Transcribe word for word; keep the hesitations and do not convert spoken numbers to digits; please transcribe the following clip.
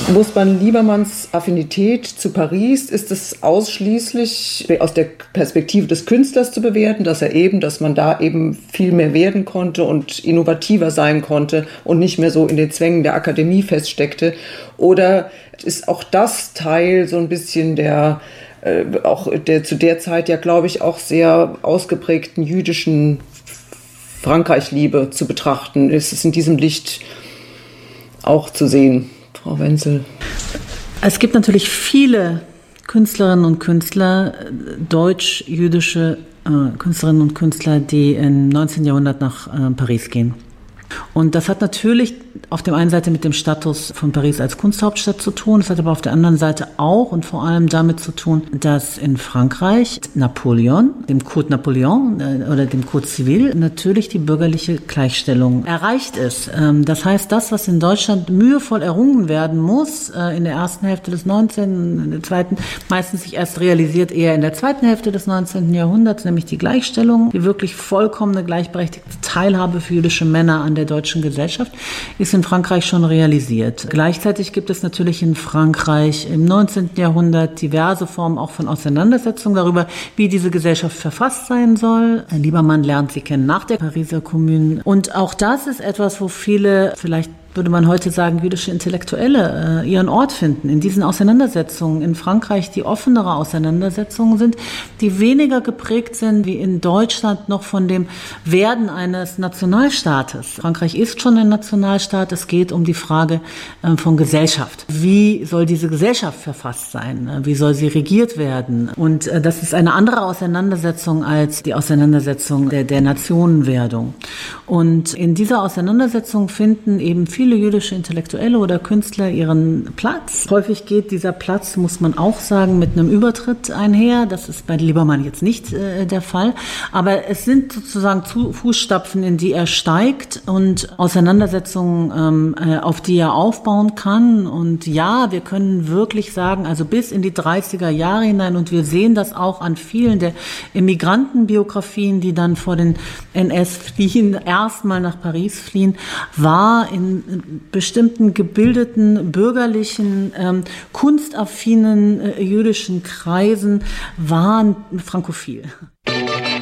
Muss man Liebermanns Affinität zu Paris, ist es ausschließlich aus der Perspektive des Künstlers zu bewerten, dass er eben, dass man da eben viel mehr werden konnte und innovativer sein konnte und nicht mehr so in den Zwängen der Akademie feststeckte? Oder ist auch das Teil so ein bisschen der, äh, auch der zu der Zeit ja, glaube ich, auch sehr ausgeprägten jüdischen Frankreich-Liebe zu betrachten? Ist es in diesem Licht auch zu sehen? Frau Wenzel. Es gibt natürlich viele Künstlerinnen und Künstler, deutsch-jüdische äh, Künstlerinnen und Künstler, die im neunzehnten Jahrhundert nach äh, Paris gehen. Und das hat natürlich auf der einen Seite mit dem Status von Paris als Kunsthauptstadt zu tun. Es hat aber auf der anderen Seite auch und vor allem damit zu tun, dass in Frankreich Napoleon, dem Code Napoleon äh, oder dem Code Civil, natürlich die bürgerliche Gleichstellung erreicht ist. Ähm, das heißt, das, was in Deutschland mühevoll errungen werden muss, äh, in der ersten Hälfte des neunzehnten, in der zweiten, meistens sich erst realisiert eher in der zweiten Hälfte des neunzehnten Jahrhunderts, nämlich die Gleichstellung, die wirklich vollkommene gleichberechtigte Teilhabe für jüdische Männer an der deutschen Gesellschaft, ist in Frankreich schon realisiert. Gleichzeitig gibt es natürlich in Frankreich im neunzehnten Jahrhundert diverse Formen auch von Auseinandersetzungen darüber, wie diese Gesellschaft verfasst sein soll. Herr Liebermann lernt sie kennen nach der Pariser Kommune. Und auch das ist etwas, wo viele, vielleicht würde man heute sagen, jüdische Intellektuelle äh, ihren Ort finden. In diesen Auseinandersetzungen in Frankreich, die offenere Auseinandersetzungen sind, die weniger geprägt sind wie in Deutschland noch von dem Werden eines Nationalstaates. Frankreich ist schon ein Nationalstaat. Es geht um die Frage äh, von Gesellschaft. Wie soll diese Gesellschaft verfasst sein? Wie soll sie regiert werden? Und äh, das ist eine andere Auseinandersetzung als die Auseinandersetzung der, der Nationenwerdung. Und in dieser Auseinandersetzung finden eben viele jüdische Intellektuelle oder Künstler ihren Platz. Häufig geht dieser Platz, muss man auch sagen, mit einem Übertritt einher. Das ist bei Liebermann jetzt nicht äh, der Fall. Aber es sind sozusagen zu Fußstapfen, in die er steigt und Auseinandersetzungen, ähm, äh, auf die er aufbauen kann. Und ja, wir können wirklich sagen, also bis in die dreißiger Jahre hinein, und wir sehen das auch an vielen der Immigrantenbiografien, die dann vor den N S fliehen, erstmal nach Paris fliehen, war in bestimmten gebildeten, bürgerlichen, ähm, kunstaffinen äh, jüdischen Kreisen waren frankophil.